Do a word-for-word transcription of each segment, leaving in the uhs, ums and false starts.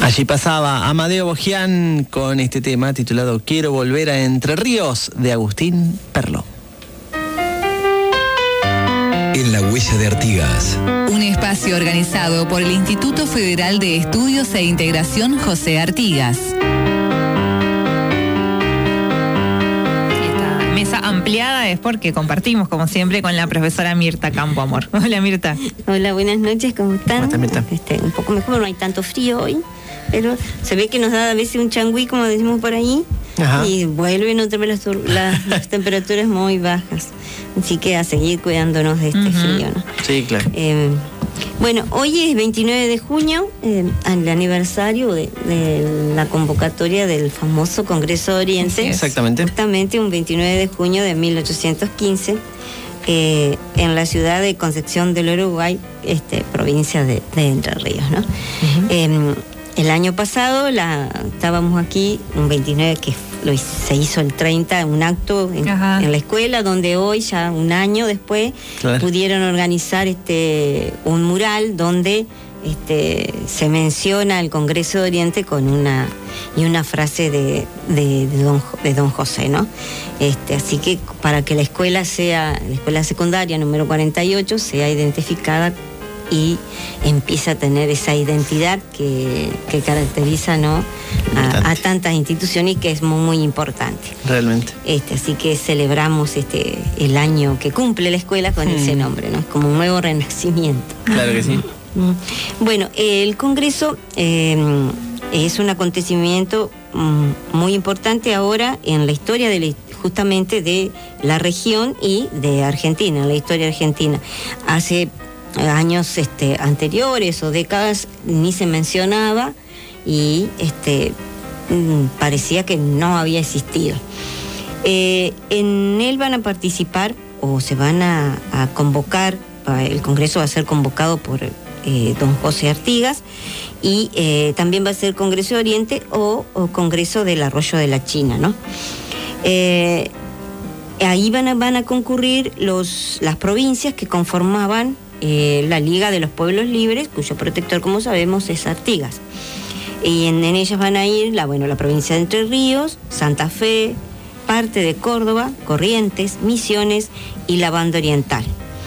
Allí pasaba Amadeo Bogián con este tema titulado Quiero volver a Entre Ríos, de Agustín Perlo. En la huella de Artigas. Un espacio organizado por el Instituto Federal de Estudios e Integración José Artigas. Ampliada es porque compartimos, como siempre, con la profesora Mirta Campoamor. Hola, Mirta. Hola, buenas noches, ¿cómo están? ¿Cómo está, Mirta? Este, un poco mejor, no hay tanto frío hoy, pero se ve que nos da a veces un changüí, como decimos por ahí. Ajá. Y vuelven otra vez las, las, las temperaturas muy bajas. Así que a seguir cuidándonos de este uh-huh. frío, ¿no? Sí, claro. Eh, Bueno, hoy es veintinueve de junio, eh, el aniversario de, de la convocatoria del famoso Congreso de Oriente. Exactamente. Justamente un veintinueve de junio de mil ochocientos quince, eh, en la ciudad de Concepción del Uruguay, este, provincia de, de Entre Ríos, ¿no? Uh-huh. Eh, el año pasado la, estábamos aquí, un veintinueve que lo, se hizo el treinta, un acto en, en la escuela, donde hoy, ya un año después, claro, pudieron organizar este un mural donde este, se menciona el Congreso de Oriente con una y una frase de, de, de, don, de don José, ¿no? Este, así que para que la escuela sea, la escuela secundaria número cuarenta y ocho, sea identificada y empieza a tener esa identidad que, que caracteriza, ¿no?, a, a tantas instituciones, y que es muy, muy importante. Realmente. Este, así que celebramos este el año que cumple la escuela con mm. ese nombre, ¿no? Es como un nuevo renacimiento. Claro que sí. Bueno, el Congreso eh, es un acontecimiento mm, muy importante ahora en la historia de la, justamente de la región y de Argentina, en la historia argentina. Hace años este, anteriores o décadas ni se mencionaba y este, parecía que no había existido. Eh, en él van a participar o se van a, a convocar, el Congreso va a ser convocado por eh, don José Artigas, y eh, también va a ser Congreso de Oriente o, o Congreso del Arroyo de la China, ¿no? Eh, ahí van a, van a concurrir los, las provincias que conformaban Eh, la Liga de los Pueblos Libres, cuyo protector, como sabemos, es Artigas. Y en, en ellas van a ir la, bueno, la provincia de Entre Ríos, Santa Fe, parte de Córdoba, Corrientes, Misiones y la Banda Oriental.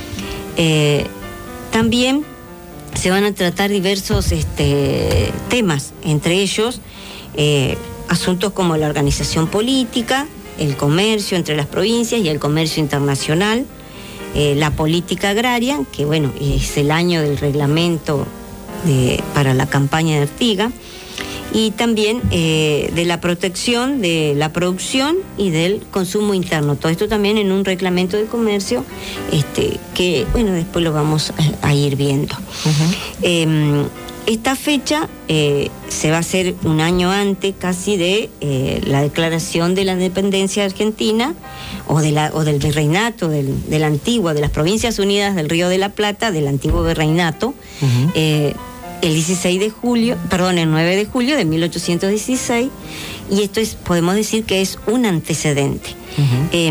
Eh, también se van a tratar diversos este, temas, entre ellos eh, asuntos como la organización política, el comercio entre las provincias y el comercio internacional, Eh, la política agraria, que bueno, es el año del reglamento de, para la campaña de Artigas, y también eh, de la protección de la producción y del consumo interno. Todo esto también en un reglamento de comercio, este, que bueno, después lo vamos a, a ir viendo. Uh-huh. Eh, esta fecha eh, se va a hacer un año antes casi de eh, la declaración de la independencia de Argentina, o, de la, o del virreinato, del, de la antigua, de las Provincias Unidas del Río de la Plata, del antiguo virreinato, uh-huh. eh, el dieciséis de julio, perdón, el nueve de julio de mil ochocientos dieciséis, y esto es, podemos decir que es un antecedente. Uh-huh. Eh,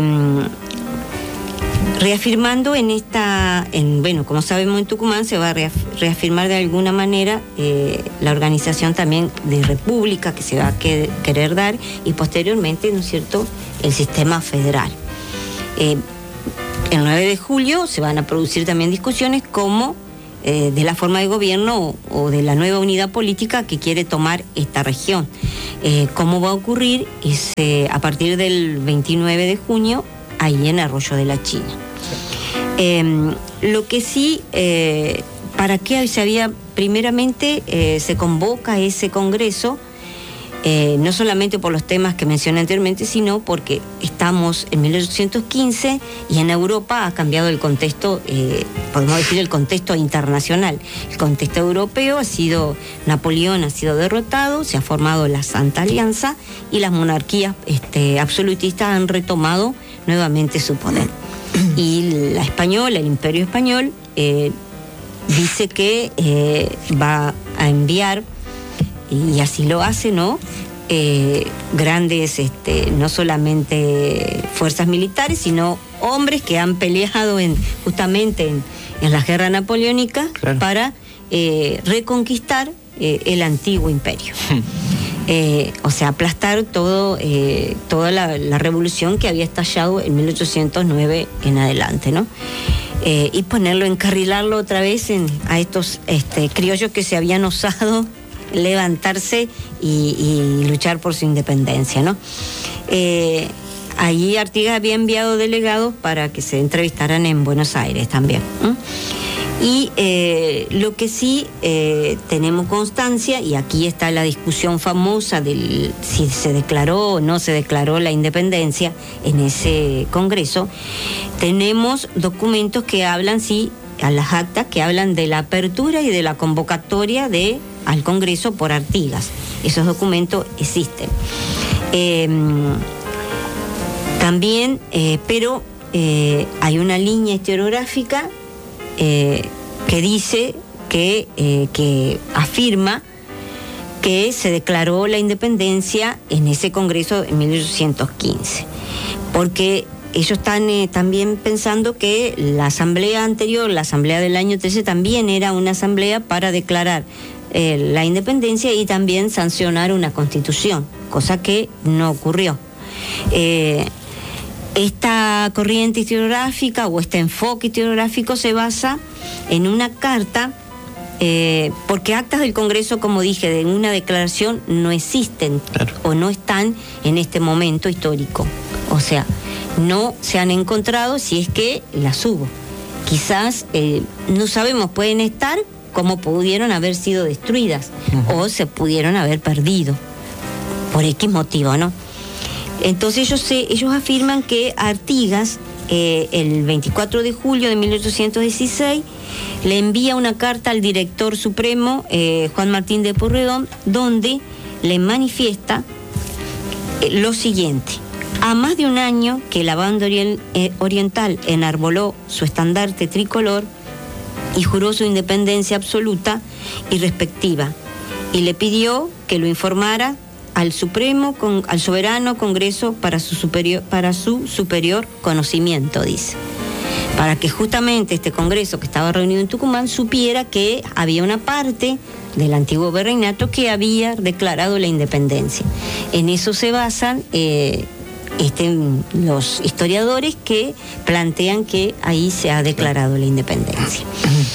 reafirmando en esta, en, bueno, como sabemos, en Tucumán se va a reafirmar de alguna manera eh, la organización también de república que se va a que, querer dar, y posteriormente, ¿no es cierto?, el sistema federal. Eh, el nueve de julio se van a producir también discusiones como eh, de la forma de gobierno o, o de la nueva unidad política que quiere tomar esta región. Eh, ¿Cómo va a ocurrir? Es eh, a partir del veintinueve de junio, ahí en Arroyo de la China. Eh, lo que sí, eh, ¿para qué se había? Primeramente eh, se convoca ese congreso, eh, no solamente por los temas que mencioné anteriormente, sino porque estamos en mil ochocientos quince y en Europa ha cambiado el contexto, eh, podemos decir el contexto internacional. El contexto europeo ha sido, Napoleón ha sido derrotado, se ha formado la Santa Alianza y las monarquías este, absolutistas han retomado nuevamente su poder. Y la española, el Imperio Español, eh, dice que eh, va a enviar, y así lo hace, ¿no?, eh, grandes, este, no solamente fuerzas militares, sino hombres que han peleado en, justamente en, en la guerra napoleónica, claro, para eh, reconquistar eh, el antiguo imperio. Eh, o sea, aplastar todo, eh, toda la, la revolución que había estallado en mil ochocientos nueve en adelante, ¿no? Eh, y ponerlo, encarrilarlo otra vez en, a estos este, criollos que se habían osado levantarse y, y luchar por su independencia, ¿no? Eh, allí Artigas había enviado delegados para que se entrevistaran en Buenos Aires también, ¿no? Y eh, lo que sí eh, tenemos constancia, y aquí está la discusión famosa de si se declaró o no se declaró la independencia en ese congreso, tenemos documentos que hablan, sí, a las actas que hablan de la apertura y de la convocatoria de, al congreso por Artigas. Esos documentos existen. Eh, también, eh, pero eh, hay una línea historiográfica Eh, que dice que, eh, que afirma que se declaró la independencia en ese congreso en mil ochocientos quince, porque ellos están eh, también pensando que la asamblea anterior, la asamblea del año trece, también era una asamblea para declarar eh, la independencia y también sancionar una constitución, cosa que no ocurrió. Eh, Esta corriente historiográfica o este enfoque historiográfico se basa en una carta, eh, porque actas del Congreso, como dije, de una declaración no existen, claro, o no están en este momento histórico. O sea, no se han encontrado, si es que las hubo. Quizás, eh, no sabemos, pueden estar como pudieron haber sido destruidas, uh-huh, o se pudieron haber perdido, por X motivo, ¿no? Entonces ellos, se, ellos afirman que Artigas, eh, el veinticuatro de julio de mil ochocientos dieciséis, le envía una carta al director supremo, eh, Juan Martín de Pueyrredón, donde le manifiesta eh, lo siguiente: a más de un año que la banda orient, eh, oriental enarboló su estandarte tricolor y juró su independencia absoluta y respectiva, y le pidió que lo informara al Supremo, con, al soberano Congreso para su superior, para su superior conocimiento, dice, para que justamente este Congreso que estaba reunido en Tucumán supiera que había una parte del antiguo virreinato que había declarado la independencia. En eso se basan eh, este, los historiadores que plantean que ahí se ha declarado la independencia.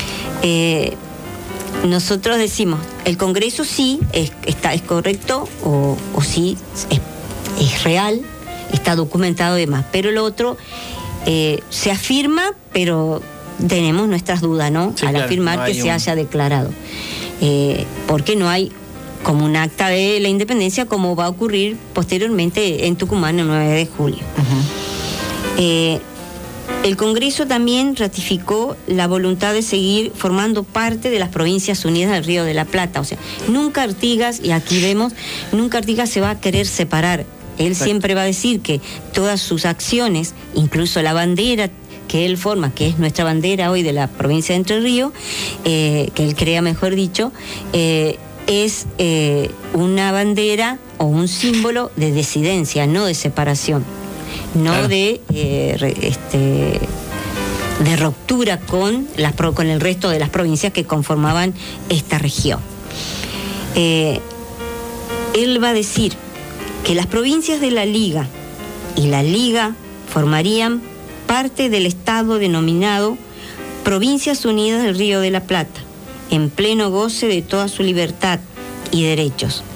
Eh, Nosotros decimos, el Congreso sí es, está, es correcto o, o sí es, es real, está documentado y demás, pero lo otro eh, se afirma, pero tenemos nuestras dudas, ¿no? Sí, al claro, afirmar no que se un... haya declarado, eh, porque no hay como un acta de la independencia como va a ocurrir posteriormente en Tucumán el nueve de julio. Uh-huh. eh, El Congreso también ratificó la voluntad de seguir formando parte de las Provincias Unidas del Río de la Plata. O sea, nunca Artigas, y aquí vemos, nunca Artigas se va a querer separar. Él Exacto. siempre va a decir que todas sus acciones, incluso la bandera que él forma, que es nuestra bandera hoy de la provincia de Entre Ríos, eh, que él crea, mejor dicho, eh, es eh, una bandera o un símbolo de disidencia, no de separación. No claro. de eh, este, de ruptura con, las, con el resto de las provincias que conformaban esta región. Eh, él va a decir que las provincias de la Liga y la Liga formarían parte del Estado denominado Provincias Unidas del Río de la Plata, en pleno goce de toda su libertad y derechos,